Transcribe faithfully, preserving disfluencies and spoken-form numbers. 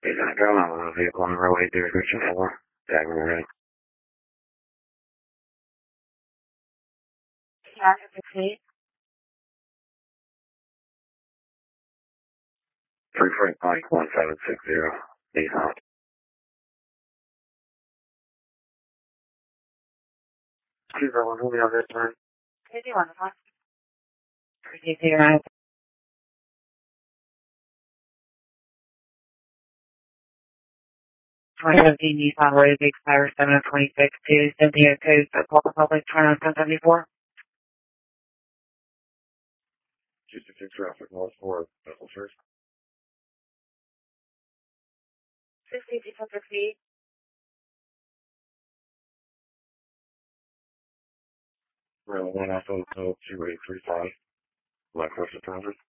He's not going on a vehicle on the roadway through Christian four. Tag me red. Yeah, sixty-eight. Free freight Mike one seven six zero. He's out. Two zero one, who we have this time? fifty-one, one. Proceed to your right. twenty seventeen Nissan Rogue expires seven of twenty-six to Cynthia Code for Call Public twenty-nine seventy-four. two six six traffic north four, Vessel Church. sixty-two sixty-eight. Rail one Alpha, two eight three five. Black Horse Transit.